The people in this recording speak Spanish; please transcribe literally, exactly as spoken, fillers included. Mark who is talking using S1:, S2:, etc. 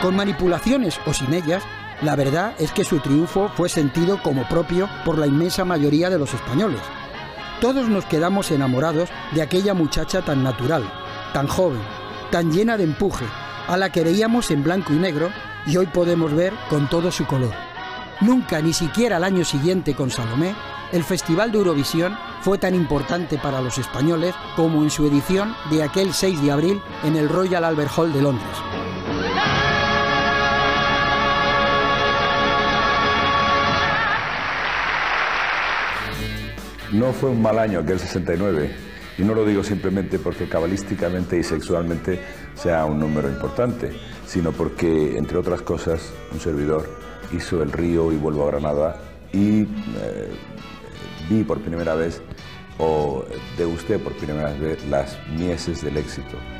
S1: Con manipulaciones o sin ellas, la verdad es que su triunfo fue sentido como propio por la inmensa mayoría de los españoles. Todos nos quedamos enamorados de aquella muchacha tan natural, tan joven, tan llena de empuje, a la que veíamos en blanco y negro y hoy podemos ver con todo su color. Nunca, ni siquiera al año siguiente con Salomé, el Festival de Eurovisión fue tan importante para los españoles como en su edición de aquel seis de abril en el Royal Albert Hall de Londres.
S2: No fue un mal año aquel sesenta y nueve, y no lo digo simplemente porque cabalísticamente y sexualmente sea un número importante, sino porque, entre otras cosas, un servidor hizo El Río y Vuelvo a Granada y eh, vi por primera vez, o degusté por primera vez, las mieses del éxito.